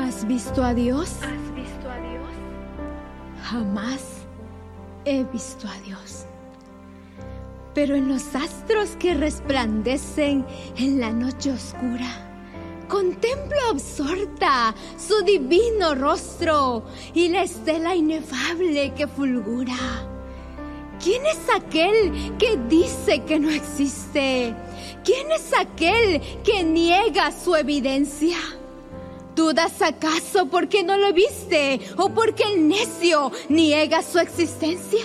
¿Has visto a Dios? ¿Has visto a Dios? Jamás he visto a Dios. Pero en los astros que resplandecen en la noche oscura, contemplo absorta su divino rostro y la estela inefable que fulgura. ¿Quién es aquel que dice que no existe? ¿Quién es aquel que niega su evidencia? ¿Dudas acaso porque no lo viste o porque el necio niega su existencia?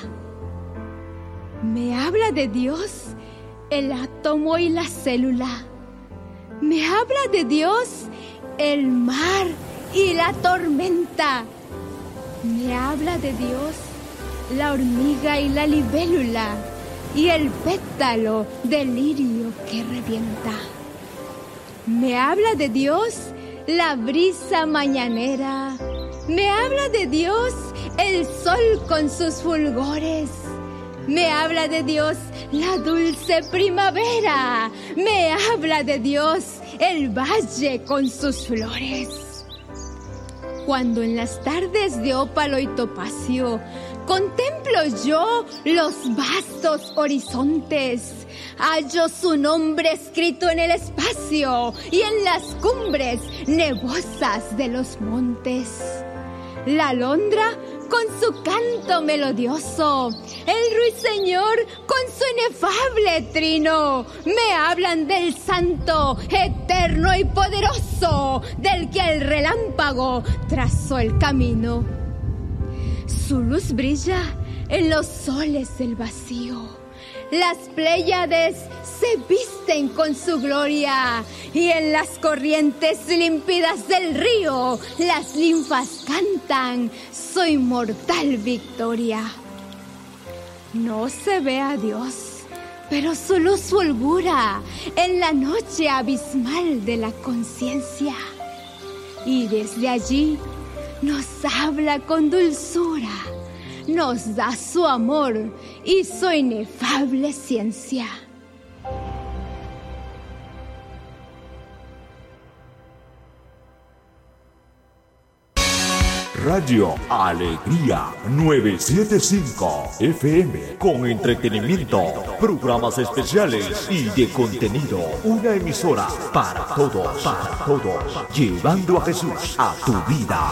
Me habla de Dios el átomo y la célula. Me habla de Dios el mar y la tormenta. Me habla de Dios la hormiga y la libélula y el pétalo del lirio que revienta. Me habla de Dios la brisa mañanera. Me habla de Dios el sol con sus fulgores. Me habla de Dios la dulce primavera. Me habla de Dios el valle con sus flores. Cuando en las tardes de ópalo y topacio contemplo yo los vastos horizontes, hallo su nombre escrito en el espacio y en las cumbres nebosas de los montes. La alondra con su canto melodioso, el ruiseñor con su inefable trino, me hablan del santo, eterno y poderoso, del que el relámpago trazó el camino. Su luz brilla en los soles del vacío. Las Pléyades se visten con su gloria y en las corrientes límpidas del río las linfas cantan su inmortal victoria. No se ve a Dios, pero su luz fulgura en la noche abismal de la conciencia. Y desde allí nos habla con dulzura, nos da su amor y su inefable ciencia. Radio Alegría 975 FM con entretenimiento, programas especiales y de contenido. Una emisora para todos, llevando a Jesús a tu vida.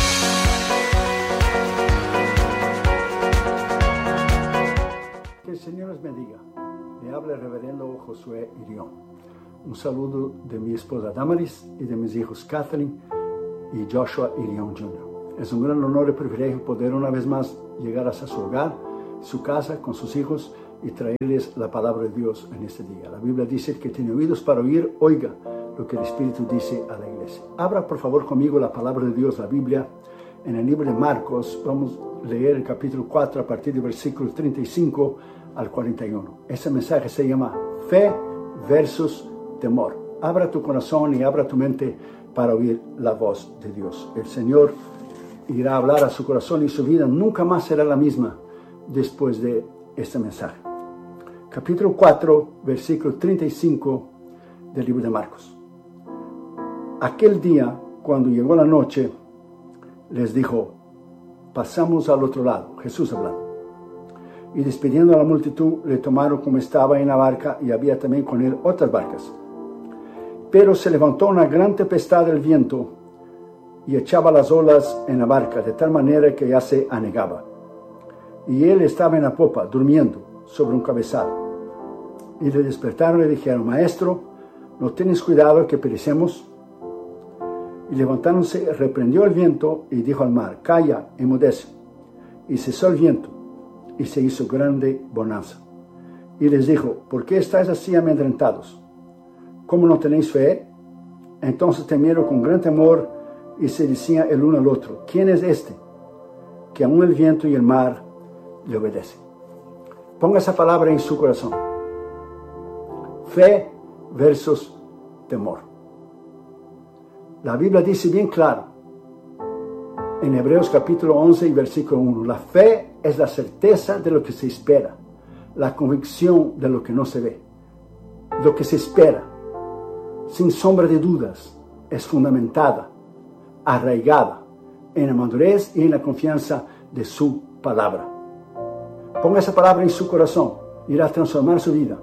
Que el Señor les bendiga. Le habla el reverendo Josué Irión. Un saludo de mi esposa Damaris y de mis hijos Catherine y Joshua Irión Jr. Es un gran honor y privilegio poder una vez más llegar hasta su hogar, su casa, con sus hijos y traerles la palabra de Dios en este día. La Biblia dice que tiene oídos para oír, oiga lo que el Espíritu dice a la iglesia. Abra por favor conmigo la palabra de Dios, la Biblia, en el libro de Marcos. Vamos a leer el capítulo 4 a partir del versículo 35 al 41. Ese mensaje se llama Fe versus Temor. Abra tu corazón y abra tu mente para oír la voz de Dios. El Señor irá a hablar a su corazón y su vida nunca más será la misma después de este mensaje. Capítulo 4, versículo 35 del libro de Marcos. Aquel día, cuando llegó la noche, les dijo: pasamos al otro lado. Jesús hablando. Y despidiendo a la multitud, le tomaron como estaba en la barca, y había también con él otras barcas. Pero se levantó una gran tempestad del viento y echaba las olas en la barca, de tal manera que ya se anegaba. Y él estaba en la popa, durmiendo sobre un cabezal. Y le despertaron y le dijeron: Maestro, ¿no tienes cuidado que perecemos? Y levantándose, reprendió el viento y dijo al mar: Calla, enmudece. Y cesó el viento, y se hizo grande bonanza. Y les dijo: ¿por qué estáis así amedrentados? ¿Cómo no tenéis fe? Entonces temieron con gran temor y se decían el uno al otro: ¿quién es este que aún el viento y el mar le obedecen? Ponga esa palabra en su corazón. Fe versus temor. La Biblia dice bien claro en Hebreos capítulo 11 y versículo 1: la fe es la certeza de lo que se espera, la convicción de lo que no se ve. Lo que se espera, sin sombra de dudas, es fundamentada, arraigada en la madurez y en la confianza de su palabra. Ponga esa palabra en su corazón, irá a transformar su vida.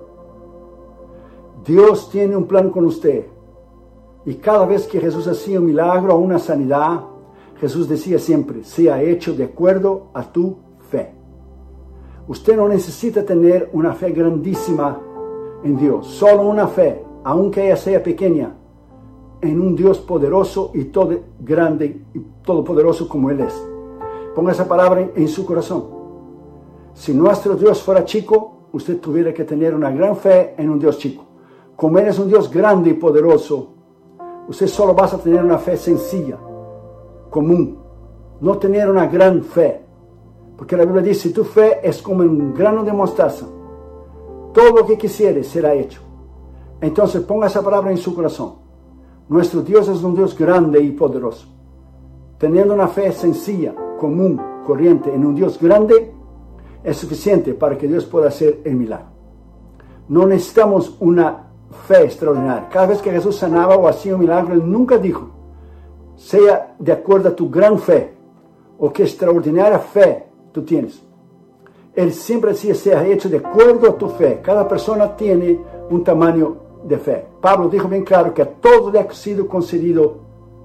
Dios tiene un plan con usted. Y cada vez que Jesús hacía un milagro o una sanidad, Jesús decía siempre, sea hecho de acuerdo a tu fe. Usted no necesita tener una fe grandísima en Dios, solo una fe, aunque ella sea pequeña, en un Dios poderoso y todo grande y todopoderoso como Él es. Ponga esa palabra en su corazón. Si nuestro Dios fuera chico, usted tuviera que tener una gran fe en un Dios chico. Como Él es un Dios grande y poderoso, usted solo va a tener una fe sencilla, común, no tener una gran fe. Porque la Biblia dice, tu fe es como un grano de mostaza. Todo lo que quisieres será hecho. Entonces ponga esa palabra en su corazón. Nuestro Dios es un Dios grande y poderoso. Teniendo una fe sencilla, común, corriente en un Dios grande, es suficiente para que Dios pueda hacer el milagro. No necesitamos una fe extraordinaria. Cada vez que Jesús sanaba o hacía un milagro, Él nunca dijo, sea de acuerdo a tu gran fe, o qué extraordinaria fe tú tienes. Él siempre decía, sea hecho de acuerdo a tu fe. Cada persona tiene un tamaño de fe. Pablo dijo bien claro que a todos le ha sido concedido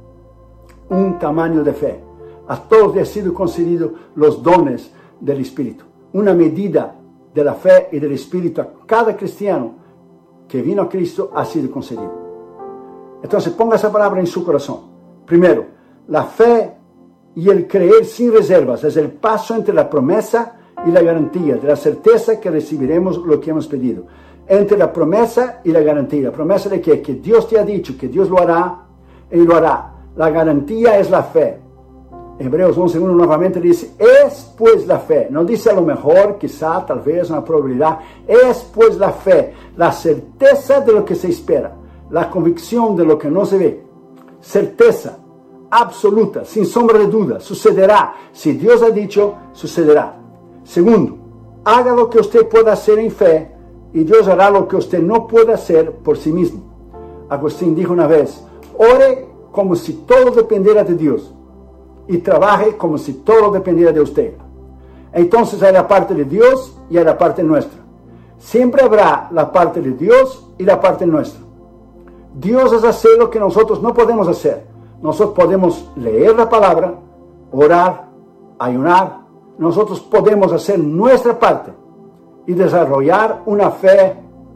un tamaño de fe. A todos le ha sido concedido los dones del Espíritu. Una medida de la fe y del Espíritu a cada cristiano que vino a Cristo ha sido concedido. Entonces ponga esa palabra en su corazón. Primero, la fe y el creer sin reservas es el paso entre la promesa y la garantía, de la certeza que recibiremos lo que hemos pedido. Entre la promesa y la garantía. ¿La promesa de qué? Que Dios te ha dicho que Dios lo hará y lo hará. La garantía es la fe. Hebreos 11:1 nuevamente dice, es pues la fe. No dice a lo mejor, quizá, tal vez, una probabilidad. Es pues la fe, la certeza de lo que se espera, la convicción de lo que no se ve. Certeza absoluta, sin sombra de duda, sucederá. Si Dios ha dicho, sucederá. Segundo, haga lo que usted pueda hacer en fe y Dios hará lo que usted no puede hacer por sí mismo. Agustín dijo una vez, ore como si todo dependiera de Dios y trabaje como si todo dependiera de usted. Entonces hay la parte de Dios y hay la parte nuestra. Siempre habrá la parte de Dios y la parte nuestra. Dios es hacer lo que nosotros no podemos hacer. Nosotros podemos leer la palabra, orar, ayunar. Nosotros podemos hacer nuestra parte y desarrollar una fe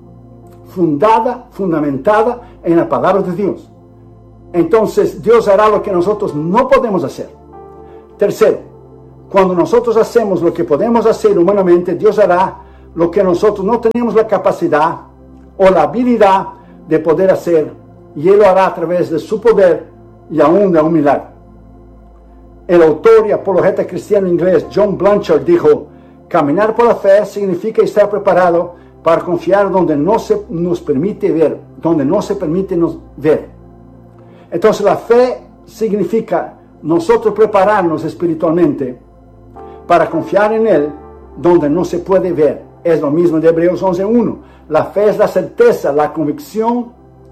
fundamentada en la palabra de Dios. Entonces Dios hará lo que nosotros no podemos hacer. Tercero, cuando nosotros hacemos lo que podemos hacer humanamente, Dios hará lo que nosotros no tenemos la capacidad o la habilidad de poder hacer, y Él lo hará a través de su poder y aún de un milagro. El autor y apologeta cristiano inglés John Blanchard dijo, caminar por la fe significa estar preparado para confiar donde no se nos permite ver, donde no se permite nos ver. Entonces la fe significa nosotros prepararnos espiritualmente para confiar en Él donde no se puede ver. Es lo mismo de Hebreos 11:1. La fe es la certeza, la convicción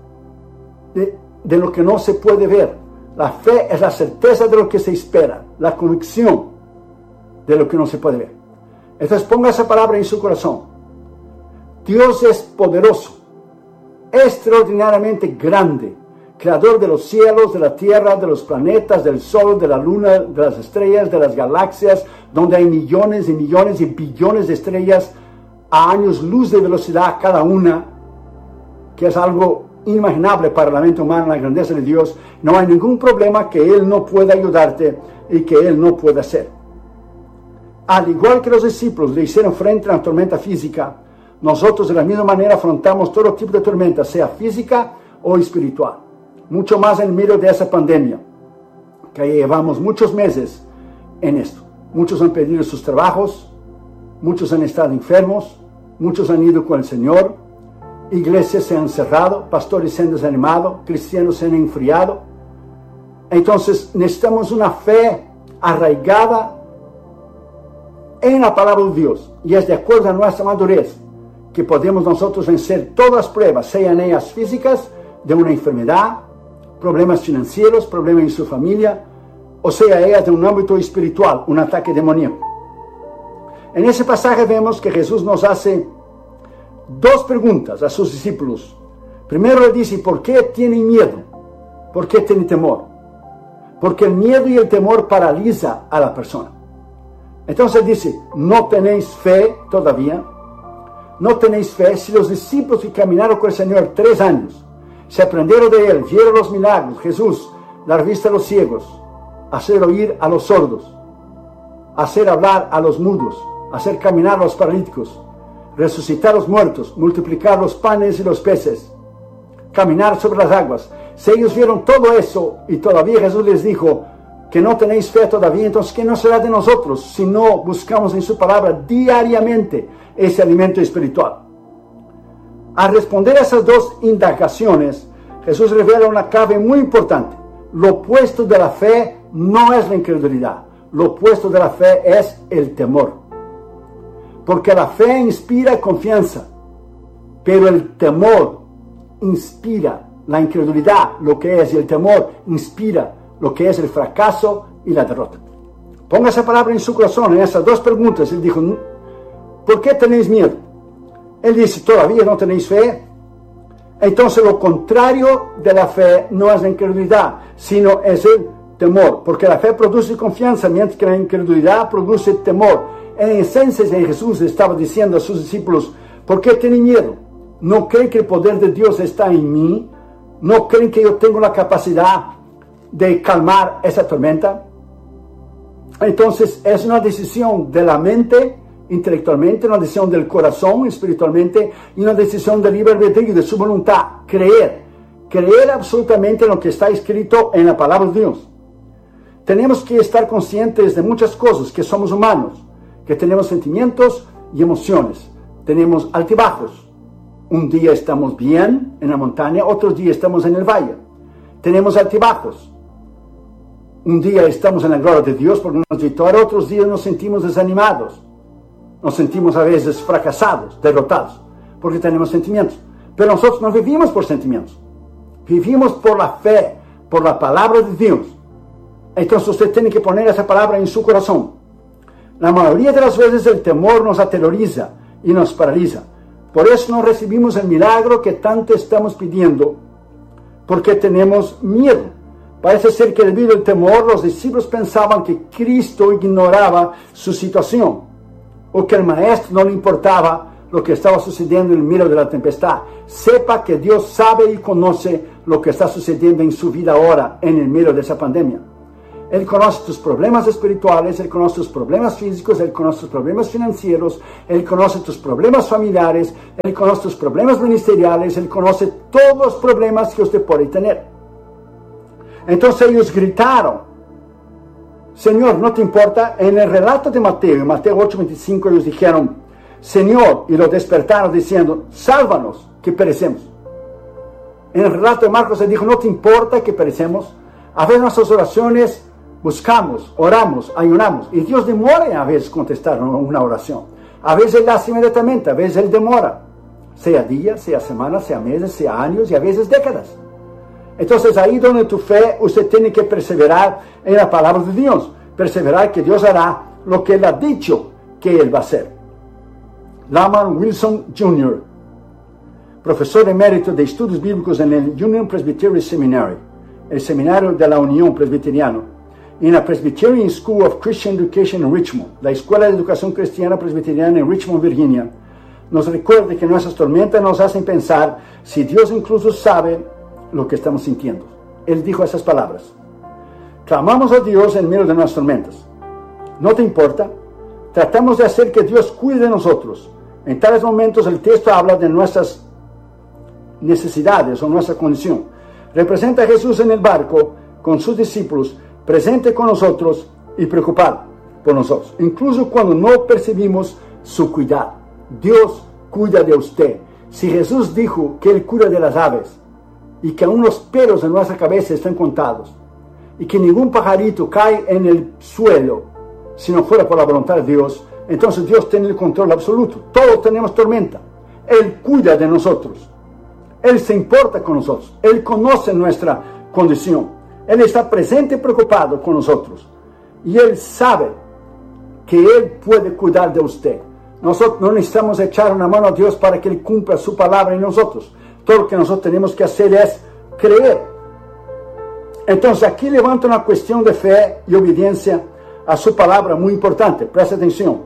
de lo que no se puede ver. La fe es la certeza de lo que se espera, la convicción de lo que no se puede ver. Entonces ponga esa palabra en su corazón. Dios es poderoso, extraordinariamente grande, creador de los cielos, de la tierra, de los planetas, del sol, de la luna, de las estrellas, de las galaxias, donde hay millones y millones y billones de estrellas a años luz de velocidad cada una, que es algo inimaginable para la mente humana, la grandeza de Dios. No hay ningún problema que Él no pueda ayudarte y que Él no pueda hacer. Al igual que los discípulos le hicieron frente a la tormenta física, nosotros de la misma manera afrontamos todo tipo de tormenta, sea física o espiritual. Mucho más en medio de esa pandemia, que llevamos muchos meses en esto. Muchos han perdido sus trabajos, muchos han estado enfermos, muchos han ido con el Señor, iglesias se han cerrado, pastores se han desanimado, cristianos se han enfriado. Entonces necesitamos una fe arraigada en la palabra de Dios, y es de acuerdo a nuestra madurez que podemos nosotros vencer todas las pruebas, sean ellas físicas, de una enfermedad, problemas financieros, problemas en su familia, o sea, ella de un ámbito espiritual, un ataque demoníaco. En ese pasaje vemos que Jesús nos hace dos preguntas a sus discípulos. Primero le dice, ¿por qué tienen miedo? ¿Por qué tienen temor? Porque el miedo y el temor paraliza a la persona. Entonces dice, ¿no tenéis fe todavía? ¿No tenéis fe? Si los discípulos que caminaron con el Señor 3 años, se aprendieron de Él, vieron los milagros, Jesús, dar vista a los ciegos, hacer oír a los sordos, hacer hablar a los mudos, hacer caminar a los paralíticos, resucitar a los muertos, multiplicar los panes y los peces, caminar sobre las aguas. Si ellos vieron todo eso y todavía Jesús les dijo que no tenéis fe todavía, entonces ¿qué no será de nosotros si no buscamos en su palabra diariamente ese alimento espiritual? Al responder a esas dos indagaciones, Jesús revela una clave muy importante. Lo opuesto de la fe no es la incredulidad, lo opuesto de la fe es el temor. Porque la fe inspira confianza, pero el temor inspira la incredulidad, lo que es, y el temor inspira lo que es el fracaso y la derrota. Ponga esa palabra en su corazón, en esas dos preguntas. Él dijo, ¿por qué tenéis miedo? Él dice, ¿todavía no tenéis fe? Entonces lo contrario de la fe no es la incredulidad, sino es el temor, porque la fe produce confianza, mientras que la incredulidad produce temor. En esencia, Jesús estaba diciendo a sus discípulos, ¿por qué tienen miedo? ¿No creen que el poder de Dios está en mí? ¿No creen que yo tengo la capacidad de calmar esa tormenta? Entonces es una decisión de la mente, intelectualmente, una decisión del corazón, espiritualmente, y una decisión de libre albedrío, de su voluntad. Creer absolutamente en lo que está escrito en la palabra de Dios. Tenemos que estar conscientes de muchas cosas, que somos humanos, que tenemos sentimientos y emociones, tenemos altibajos. Un día estamos bien en la montaña, otro día estamos en el valle. Tenemos altibajos. Un día estamos en la gloria de Dios por una victoria, otros días nos sentimos desanimados. Nos sentimos a veces fracasados, derrotados, porque tenemos sentimientos. Pero nosotros no vivimos por sentimientos. Vivimos por la fe, por la palabra de Dios. Entonces usted tiene que poner esa palabra en su corazón. La mayoría de las veces el temor nos aterroriza y nos paraliza. Por eso no recibimos el milagro que tanto estamos pidiendo, porque tenemos miedo. Parece ser que debido al temor los discípulos pensaban que Cristo ignoraba su situación, o que el maestro no le importaba lo que estaba sucediendo en el medio de la tempestad. Sepa que Dios sabe y conoce lo que está sucediendo en su vida ahora, en el medio de esa pandemia. Él conoce tus problemas espirituales, Él conoce tus problemas físicos, Él conoce tus problemas financieros, Él conoce tus problemas familiares, Él conoce tus problemas ministeriales, Él conoce todos los problemas que usted puede tener. Entonces ellos gritaron, Señor, ¿no te importa? En el relato de Mateo, en Mateo 8:25, ellos dijeron, Señor, y lo despertaron diciendo, sálvanos, que perecemos. En el relato de Marcos se dijo, ¿no te importa que perecemos? A veces nuestras oraciones buscamos, oramos, ayunamos, y Dios demora a veces contestar una oración. A veces Él hace inmediatamente, a veces Él demora, sea días, sea semanas, sea meses, sea años y a veces décadas. Entonces ahí donde tu fe, usted tiene que perseverar en la palabra de Dios, perseverar que Dios hará lo que Él ha dicho que Él va a hacer. Lamar Wilson Jr., profesor emérito de estudios bíblicos en el Union Presbyterian Seminary, el seminario de la Unión Presbiteriana, en la Presbyterian School of Christian Education en Richmond, la Escuela de Educación Cristiana Presbiteriana en Richmond, Virginia, nos recuerda que nuestras tormentas nos hacen pensar si Dios incluso sabe lo que estamos sintiendo. Él dijo esas palabras: clamamos a Dios en medio de nuestras tormentas. ¿No te importa? Tratamos de hacer que Dios cuide de nosotros. En tales momentos el texto habla de nuestras necesidades o nuestra condición. Representa a Jesús en el barco con sus discípulos, presente con nosotros y preocupado por nosotros, incluso cuando no percibimos su cuidado. Dios cuida de usted. Si Jesús dijo que Él cuida de las aves y que aún los pelos de nuestra cabeza están contados y que ningún pajarito cae en el suelo si no fuera por la voluntad de Dios, entonces Dios tiene el control absoluto. Todos tenemos tormenta. Él cuida de nosotros. Él se importa con nosotros. Él conoce nuestra condición. Él está presente y preocupado con nosotros. Y Él sabe que Él puede cuidar de usted. Nosotros no necesitamos echar una mano a Dios para que Él cumpla su palabra en nosotros. Todo lo que nosotros tenemos que hacer es creer. Entonces aquí levanta una cuestión de fe y obediencia a su palabra muy importante. Presta atención.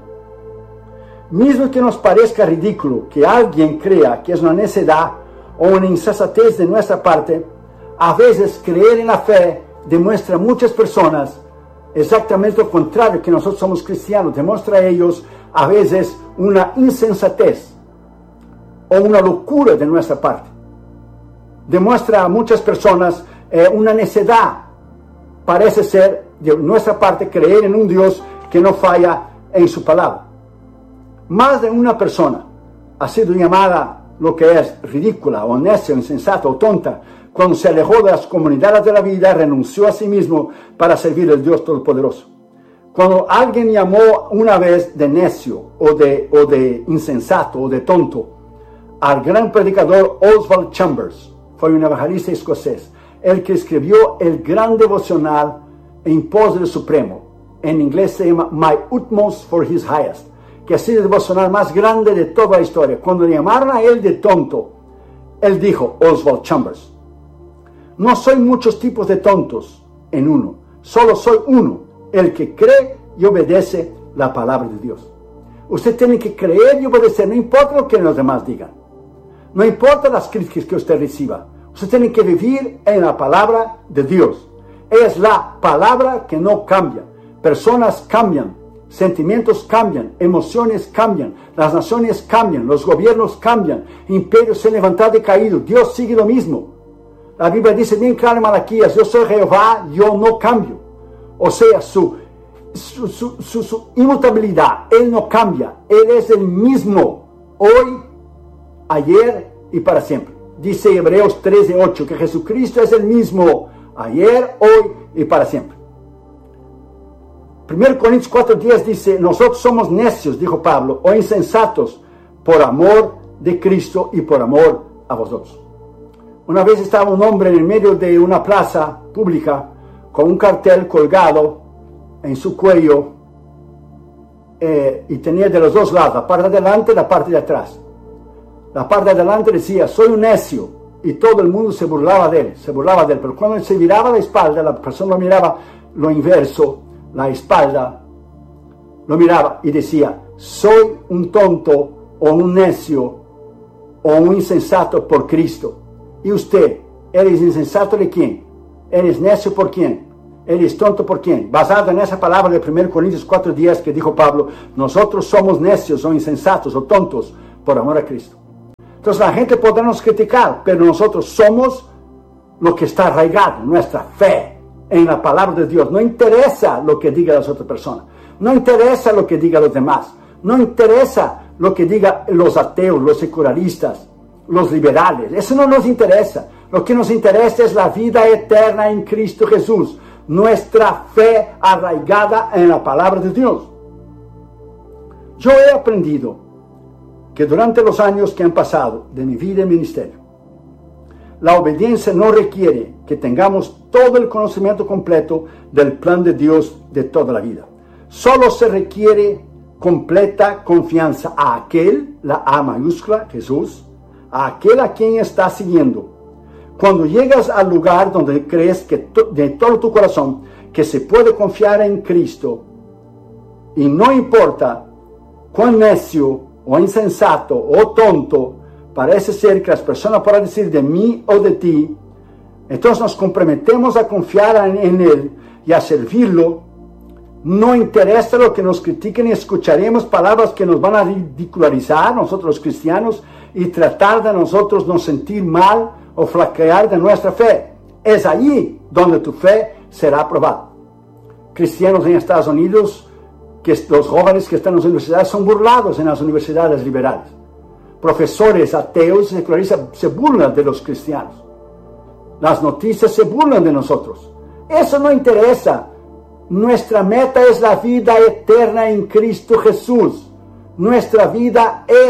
Mismo que nos parezca ridículo que alguien crea que es una necedad o una insensatez de nuestra parte, a veces creer en la fe demuestra a muchas personas exactamente lo contrario, que nosotros somos cristianos. Demuestra a ellos a veces una insensatez o una locura de nuestra parte. Demuestra a muchas personas una necedad. Parece ser de nuestra parte creer en un Dios que no falla en su palabra. Más de una persona ha sido llamada lo que es ridícula o necia, o insensata o tonta cuando se alejó de las comunidades de la vida, renunció a sí mismo para servir al Dios Todopoderoso. Cuando alguien llamó una vez de necio o de insensato o de tonto al gran predicador Oswald Chambers, fue un evangelista escocés, el que escribió el gran devocional en pos del Supremo. En inglés se llama My Utmost for His Highest, que ha sido el devocional más grande de toda la historia. Cuando le llamaron a él de tonto, él dijo, Oswald Chambers, no soy muchos tipos de tontos en uno, solo soy uno, el que cree y obedece la palabra de Dios. Usted tiene que creer y obedecer, no importa lo que los demás digan, no importa las críticas que usted reciba, usted tiene que vivir en la palabra de Dios. Es la palabra que no cambia. Personas cambian, sentimientos cambian, emociones cambian, las naciones cambian, los gobiernos cambian, imperios se han levantado y caído, Dios sigue lo mismo. La Biblia dice bien claro en Malaquías, yo soy Jehová, yo no cambio. O sea, su inmutabilidad, Él no cambia, Él es el mismo, hoy, ayer y para siempre. Dice Hebreos 13:8 que Jesucristo es el mismo, ayer, hoy y para siempre. 1 Corintios 4:10 dice, nosotros somos necios, dijo Pablo, o insensatos, por amor de Cristo y por amor a vosotros. Una vez estaba un hombre en el medio de una plaza pública con un cartel colgado en su cuello y tenía de los dos lados, la parte de adelante y la parte de atrás. La parte de adelante decía, soy un necio, y todo el mundo se burlaba de él, pero cuando él se viraba la espalda, la persona lo miraba lo inverso, la espalda, lo miraba y decía, soy un tonto o un necio o un insensato por Cristo. ¿Y usted? ¿Eres insensato de quién? ¿Eres necio por quién? ¿Eres tonto por quién? Basado en esa palabra de 1 Corintios 4:10 que dijo Pablo, nosotros somos necios o insensatos o tontos por amor a Cristo. Entonces la gente podrá nos criticar, pero nosotros somos lo que está arraigado, nuestra fe en la palabra de Dios. No interesa lo que diga las otras personas, no interesa lo que digan los demás, no interesa lo que digan los ateos, los secularistas, los liberales, eso no nos interesa. Lo que nos interesa es la vida eterna en Cristo Jesús, nuestra fe arraigada en la palabra de Dios. Yo he aprendido que durante los años que han pasado de mi vida y ministerio, la obediencia no requiere que tengamos todo el conocimiento completo del plan de Dios de toda la vida. Solo se requiere completa confianza a aquel, la A mayúscula, Jesús, a aquel a quien estás siguiendo. Cuando llegas al lugar donde crees que de todo tu corazón que se puede confiar en Cristo, y no importa cuán necio o insensato o tonto parece ser que las personas puedan decir de mí o de ti, entonces nos comprometemos a confiar en Él y a servirlo. No interesa lo que nos critiquen y escucharemos palabras que nos van a ridicularizar nosotros los cristianos y tratar de nosotros nos sentir mal o flaquear de nuestra fe. Es allí donde tu fe será aprobada. Cristianos en Estados Unidos, que los jóvenes que están en las universidades son burlados en las universidades liberales. Profesores ateos y secularistas se burlan de los cristianos. Las noticias se burlan de nosotros. Eso no interesa. Nuestra meta es la vida eterna en Cristo Jesús. Nuestra vida es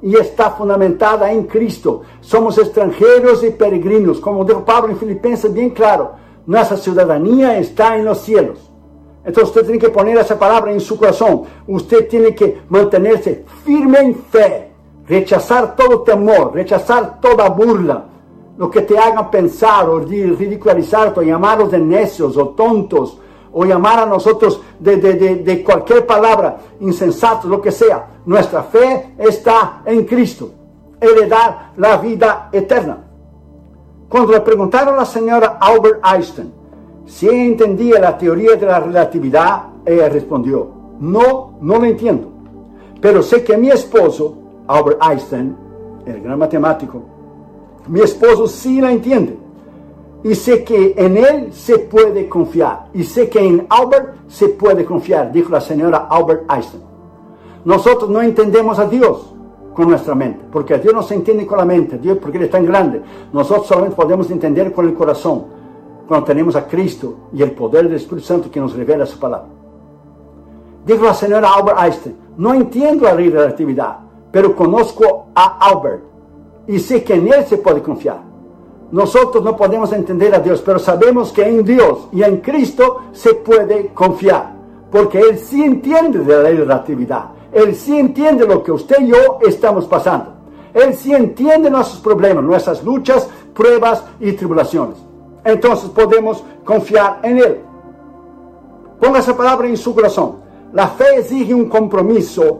y está fundamentada en Cristo. Somos extranjeros y peregrinos, como dijo Pablo en Filipenses, bien claro, nuestra ciudadanía está en los cielos. Entonces usted tiene que poner esa palabra en su corazón. Usted tiene que mantenerse firme en fe, rechazar todo temor, rechazar toda burla, lo que te haga pensar o ridicularizar o llamarlos de necios o tontos, o llamar a nosotros de cualquier palabra, insensatos, lo que sea. Nuestra fe está en Cristo. Él le da la vida eterna. Cuando le preguntaron a la señora Albert Einstein si entendía la teoría de la relatividad, ella respondió, no lo entiendo, pero sé que mi esposo, Albert Einstein, el gran matemático, mi esposo sí la entiende, y sé que en él se puede confiar, y sé que en Albert se puede confiar, dijo la señora Albert Einstein. Nosotros no entendemos a Dios con nuestra mente, porque a Dios no se entiende con la mente, Dios porque Él es tan grande. Nosotros solamente podemos entender con el corazón, cuando tenemos a Cristo y el poder del Espíritu Santo que nos revela su palabra. Dijo la señora Albert Einstein, no entiendo la ley de la relatividad, pero conozco a Albert y sé que en él se puede confiar. Nosotros no podemos entender a Dios, pero sabemos que en Dios y en Cristo se puede confiar, porque Él sí entiende de la ley de la relatividad. Él sí entiende lo que usted y yo estamos pasando. Él sí entiende nuestros problemas, nuestras luchas, pruebas y tribulaciones. Entonces podemos confiar en Él. Ponga esa palabra en su corazón. La fe exige un compromiso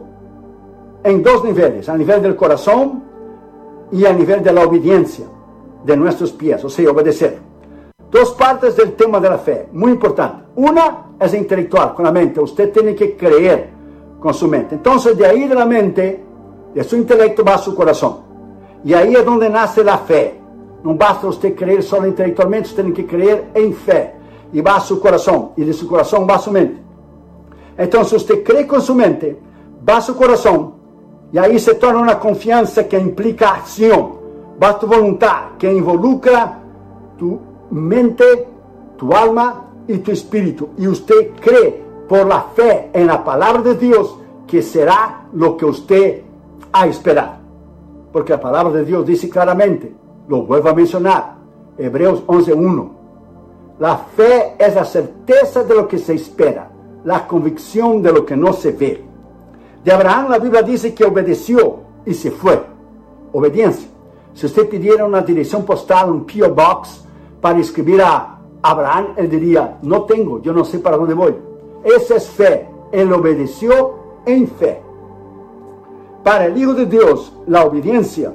en dos niveles, a nivel del corazón y a nivel de la obediencia de nuestros pies, o sea, obedecer. Dos partes del tema de la fe, muy importante. Una es intelectual, con la mente. Usted tiene que creer con su mente. Entonces de ahí de la mente, de su intelecto va a su corazón. Y ahí es donde nace la fe. No basta usted creer solo intelectualmente, usted tiene que creer en fe. Y va a su corazón, y de su corazón va a su mente. Entonces usted cree con su mente, va a su corazón, y ahí se torna una confianza que implica acción. Va a tu voluntad, que involucra tu mente, tu alma y tu espíritu. Y usted cree por la fe en la palabra de Dios que será lo que usted ha esperado. Porque la palabra de Dios dice claramente, lo vuelvo a mencionar, Hebreos 11:1. La fe es la certeza de lo que se espera, la convicción de lo que no se ve. De Abraham la Biblia dice que obedeció y se fue. Obediencia. Si usted pidiera una dirección postal, un P.O. Box, para escribir a Abraham, él diría, no tengo, yo no sé para dónde voy. Esa es fe. Él obedeció en fe. Para el Hijo de Dios, la obediencia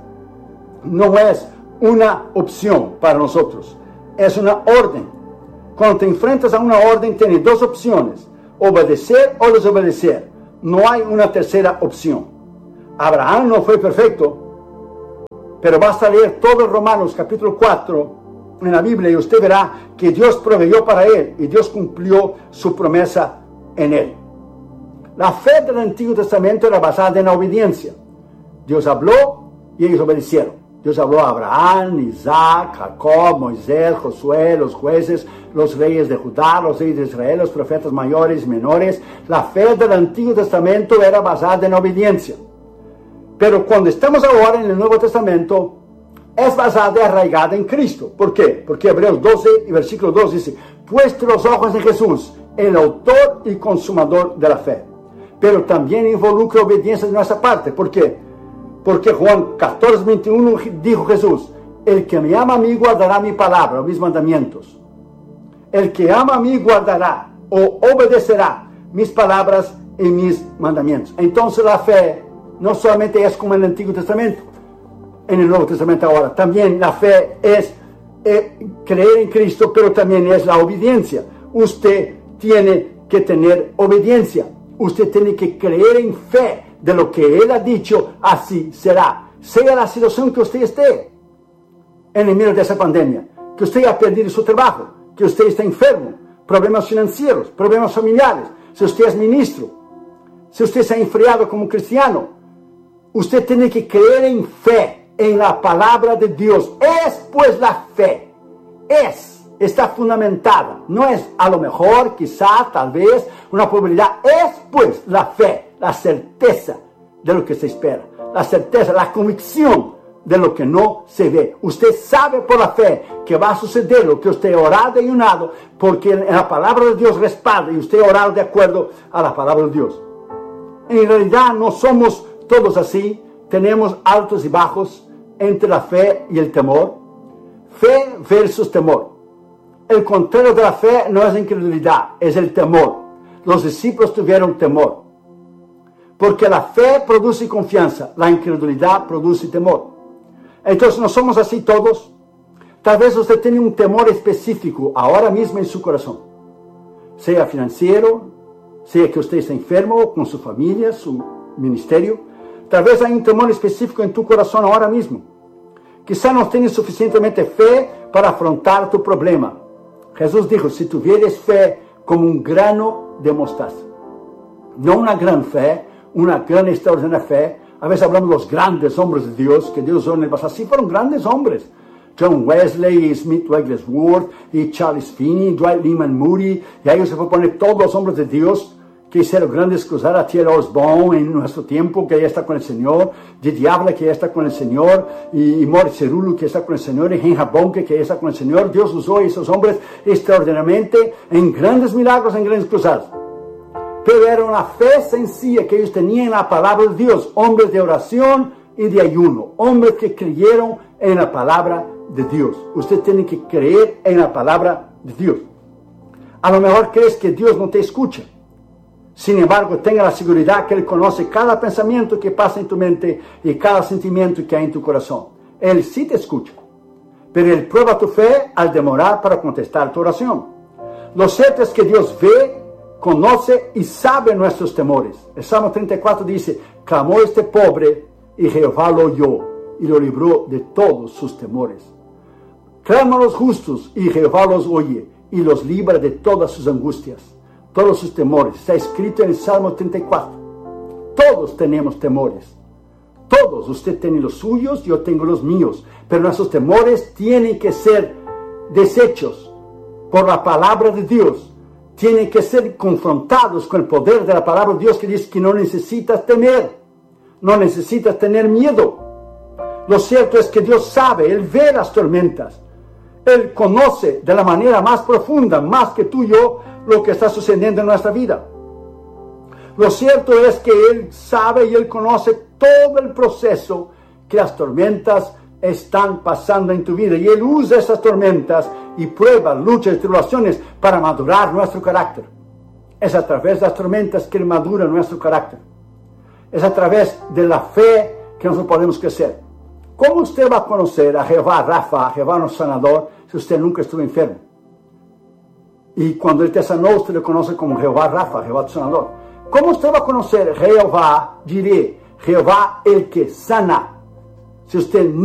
no es una opción para nosotros, es una orden. Cuando te enfrentas a una orden, tienes dos opciones, obedecer o desobedecer. No hay una tercera opción. Abraham no fue perfecto, pero basta leer todo Romanos capítulo 4 en la Biblia y usted verá que Dios proveyó para él y Dios cumplió su promesa en él. La fe del Antiguo Testamento era basada en la obediencia. Dios habló y ellos obedecieron. Dios habló a Abraham, Isaac, Jacob, Moisés, Josué, los jueces, los reyes de Judá, los reyes de Israel, los profetas mayores y menores. La fe del Antiguo Testamento era basada en obediencia. Pero cuando estamos ahora en el Nuevo Testamento, es basada y arraigada en Cristo. ¿Por qué? Porque Hebreos 12 y versículo 2 dice, puesto los ojos en Jesús, el autor y consumador de la fe. Pero también involucra obediencia de nuestra parte. ¿Por qué? Porque Juan 14:21 dijo Jesús, el que me ama a mí guardará mi palabra, mis mandamientos. El que ama a mí guardará o obedecerá mis palabras y mis mandamientos. Entonces la fe no solamente es como en el Antiguo Testamento, en el Nuevo Testamento ahora. También la fe es creer en Cristo, pero también es la obediencia. Usted tiene que tener obediencia. Usted tiene que creer en fe de lo que Él ha dicho, así será. Sea la situación que usted esté en el medio de esa pandemia, que usted ha perdido su trabajo, que usted está enfermo, problemas financieros, problemas familiares, si usted es ministro, si usted se ha enfriado como cristiano, usted tiene que creer en fe, en la palabra de Dios. Es pues la fe, está fundamentada, no es a lo mejor, quizá, tal vez, una probabilidad, es pues la fe, la certeza de lo que se espera, la certeza, la convicción de lo que no se ve. Usted sabe por la fe que va a suceder lo que usted ha orado y ayunado, porque en la palabra de Dios respalda y usted ha orado de acuerdo a la palabra de Dios. En realidad no somos todos así, tenemos altos y bajos entre la fe y el temor. Fe versus temor. El contrario de la fe no es incredulidad, es el temor. Los discípulos tuvieron temor, porque la fe produce confianza, la incredulidad produce temor. Entonces, ¿no somos así todos? Tal vez usted tiene un temor específico ahora mismo en su corazón, sea financiero, sea que usted está enfermo con su familia, su ministerio. Tal vez hay un temor específico en tu corazón ahora mismo. Quizá no tienes suficientemente fe para afrontar tu problema. Jesús dijo, si tuvieres fe como un grano de mostaza. No una gran fe, una gran extraordinaria fe. A veces hablamos de los grandes hombres de Dios, que Dios usó en el pasado. Sí, fueron grandes hombres. John Wesley, Smith Wigglesworth, y Charles Finney, Dwight Lyman Moody. Y ahí se puede poner todos los hombres de Dios que hicieron grandes cosas. A T.L. Osborne en nuestro tiempo, que ya está con el Señor. Didi Habla, que ya está con el Señor. Y Morris Cerullo, que está con el Señor. Y Henry Bonke, que ya está con el Señor. Dios usó a esos hombres extraordinariamente en grandes milagros, en grandes cruzadas. Pero era una fe sencilla que ellos tenían en la palabra de Dios. Hombres de oración y de ayuno. Hombres que creyeron en la palabra de Dios. Usted tiene que creer en la palabra de Dios. A lo mejor crees que Dios no te escucha. Sin embargo, tenga la seguridad que Él conoce cada pensamiento que pasa en tu mente y cada sentimiento que hay en tu corazón. Él sí te escucha. Pero Él prueba tu fe al demorar para contestar tu oración. Lo cierto es que Dios ve, conoce y sabe nuestros temores. El Salmo 34 dice, clamó este pobre y Jehová lo oyó y lo libró de todos sus temores. Claman los justos y Jehová los oye y los libra de todas sus angustias, todos sus temores. Está escrito en el Salmo 34. Todos tenemos temores. Todos. Usted tiene los suyos, yo tengo los míos. Pero nuestros temores tienen que ser deshechos por la palabra de Dios. Tienen que ser confrontados con el poder de la palabra de Dios que dice que no necesitas temer. No necesitas tener miedo. Lo cierto es que Dios sabe, Él ve las tormentas. Él conoce de la manera más profunda, más que tú y yo, lo que está sucediendo en nuestra vida. Lo cierto es que Él sabe y Él conoce todo el proceso que las tormentas están pasando en tu vida. Y Él usa esas tormentas y pruebas, luchas y tribulaciones para madurar nuestro carácter. Es a través de las tormentas que Él madura nuestro carácter. Es a través de la fe que nosotros podemos crecer. ¿Cómo usted va a conocer a Jehová Rafa, a Jehová nuestro sanador, si usted nunca estuvo enfermo? Y cuando Él te sanó, usted lo conoce como Jehová Rafa, Jehová tu sanador. ¿Cómo usted va a conocer Jehová, diré, Jehová el que sana, si usted